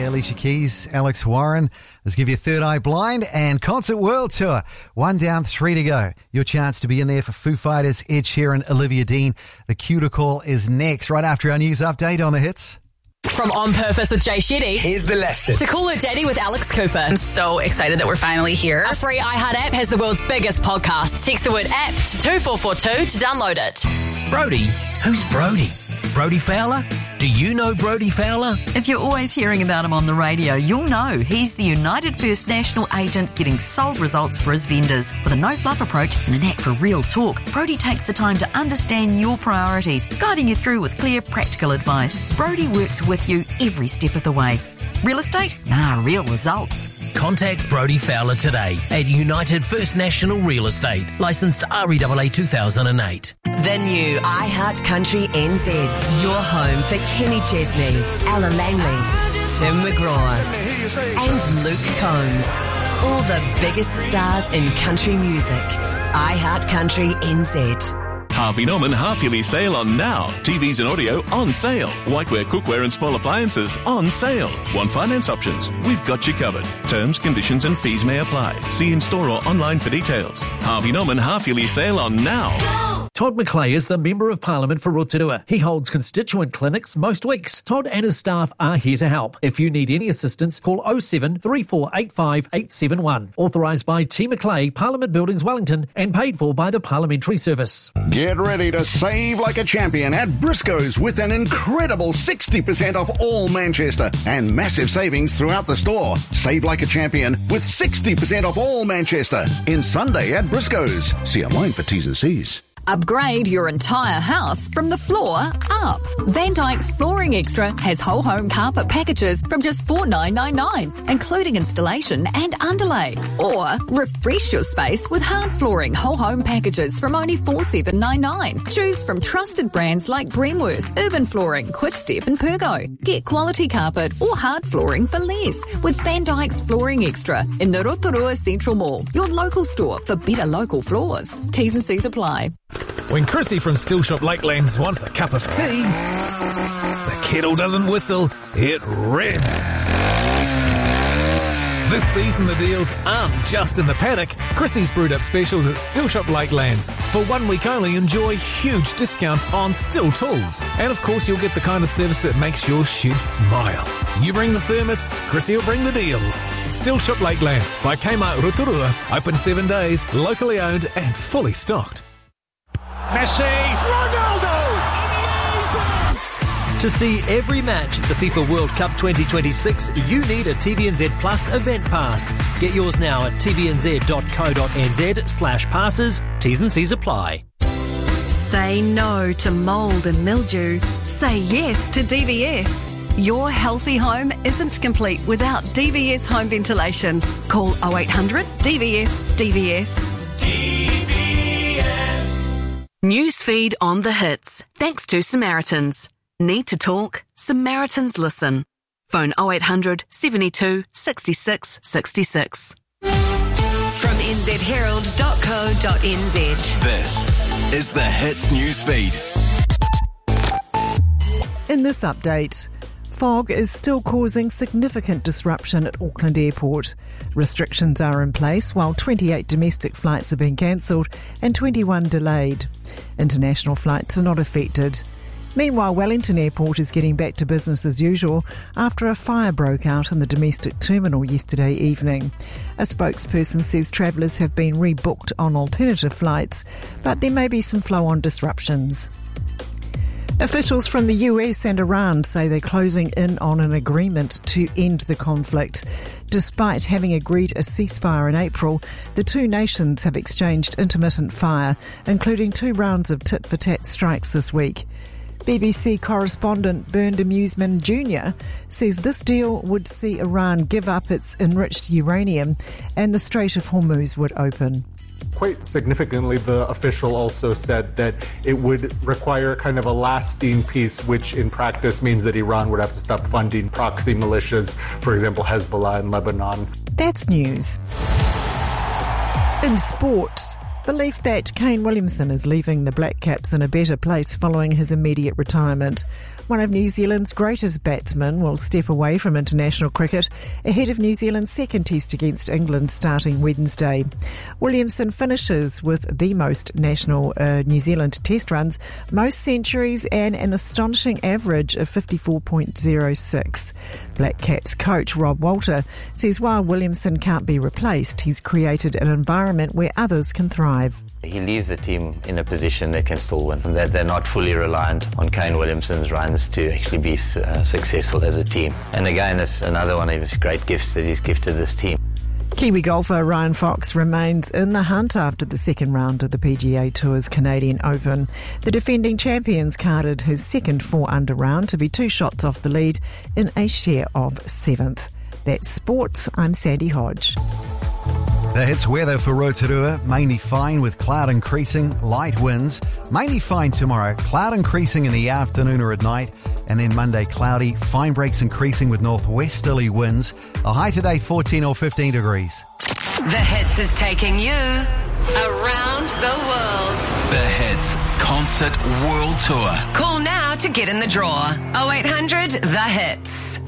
Alicia Keys, Alex Warren. Let's give you Third Eye Blind and Concert World Tour. 1 down, 3 to go. Your chance to be in there for Foo Fighters, Ed Sheeran, Olivia Dean. The Cuticle is next, right after our news update on the hits. From On Purpose with Jay Shetty. Here's the lesson. To Call Her Daddy with Alex Cooper. I'm so excited that we're finally here. A free iHeart app has the world's biggest podcast. Text the word app to 24442 to download it. Brody? Who's Brody? Brody Fowler? Do you know Brody Fowler? If you're always hearing about him on the radio, you'll know he's the United First National agent getting sold results for his vendors. With a no-fluff approach and a knack for real talk, Brody takes the time to understand your priorities, guiding you through with clear, practical advice. Brody works with you every step of the way. Real estate? Nah, real results. Contact Brody Fowler today at United First National Real Estate, licensed REAA 2008. The new iHeart Country NZ. Your home for Kenny Chesney, Ella Langley, Tim McGraw, and Luke Combs. All the biggest stars in country music. iHeart Country NZ. Harvey Norman half-yearly sale on now. TVs and audio on sale. Whiteware, cookware and small appliances on sale. Want finance options? We've got you covered. Terms, conditions and fees may apply. See in-store or online for details. Harvey Norman half-yearly sale on now. Todd McClay is the Member of Parliament for Rotorua. He holds constituent clinics most weeks. Todd and his staff are here to help. If you need any assistance, call 07 3485 871. Authorised by T McClay, Parliament Buildings, Wellington, and paid for by the Parliamentary Service. Get ready to save like a champion at Briscoe's with an incredible 60% off all Manchester and massive savings throughout the store. Save like a champion with 60% off all Manchester in Sunday at Briscoe's. See online for T's and C's. Upgrade your entire house from the floor up. Van Dyke's Flooring Extra has whole home carpet packages from just $4,999, including installation and underlay. Or refresh your space with hard flooring whole home packages from only $4,799. Choose from trusted brands like Bremworth, Urban Flooring, Quickstep and Pergo. Get quality carpet or hard flooring for less with Van Dyke's Flooring Extra in the Rotorua Central Mall, your local store for better local floors. T's and C's apply. When Chrissy from Still Shop Lakelands wants a cup of tea, the kettle doesn't whistle, it revs. This season the deals aren't just in the paddock. Chrissy's brewed up specials at Still Shop Lakelands. For 1 week only, enjoy huge discounts on Still tools. And of course you'll get the kind of service that makes your shed smile. You bring the thermos, Chrissy will bring the deals. Still Shop Lakelands by Kmart Rotorua. Open 7 days, locally owned and fully stocked. Messi, Ronaldo! To see every match at the FIFA World Cup 2026, you need a TVNZ Plus event pass. Get yours now at tvnz.co.nz/passes. T's and C's apply. Say no to mould and mildew. Say yes to DVS. Your healthy home isn't complete without DVS home ventilation. Call 0800 DVS DVS. Newsfeed on the hits. Thanks to Samaritans. Need to talk? Samaritans listen. Phone 0800 72 66 66. From nzherald.co.nz. This is the Hits Newsfeed. In this update, fog is still causing significant disruption at Auckland Airport. Restrictions are in place while 28 domestic flights have been cancelled and 21 delayed. International flights are not affected. Meanwhile, Wellington Airport is getting back to business as usual after a fire broke out in the domestic terminal yesterday evening. A spokesperson says travellers have been rebooked on alternative flights, but there may be some flow-on disruptions. Officials from the US and Iran say they're closing in on an agreement to end the conflict. Despite having agreed a ceasefire in April, the two nations have exchanged intermittent fire, including 2 rounds of tit-for-tat strikes this week. BBC correspondent Bernd Amusman Jr. says this deal would see Iran give up its enriched uranium and the Strait of Hormuz would open. Quite significantly, the official also said that it would require kind of a lasting peace, which in practice means that Iran would have to stop funding proxy militias, for example, Hezbollah in Lebanon. That's news. In sport, Belief that Kane Williamson is leaving the Black Caps in a better place following his immediate retirement. One of New Zealand's greatest batsmen will step away from international cricket ahead of New Zealand's second test against England starting Wednesday. Williamson finishes with the most national New Zealand test runs, most centuries and an astonishing average of 54.06. Black Caps coach Rob Walter says while Williamson can't be replaced, he's created an environment where others can thrive. He leaves the team in a position they can still win, that they're not fully reliant on Kane Williamson's runs to actually be successful as a team. And again, it's another one of his great gifts that he's gifted this team. Kiwi golfer Ryan Fox remains in the hunt after the second round of the PGA Tour's Canadian Open. The defending champions carded his second 4-under round to be 2 shots off the lead in a share of 7th. That's sports. I'm Sandy Hodge. The Hits weather for Rotorua, mainly fine with cloud increasing, light winds. Mainly fine tomorrow, cloud increasing in the afternoon or at night. And then Monday, cloudy, fine breaks increasing with northwesterly winds. A high today, 14 or 15 degrees. The Hits is taking you around the world. The Hits Concert World Tour. Call now to get in the draw. 0800 The Hits.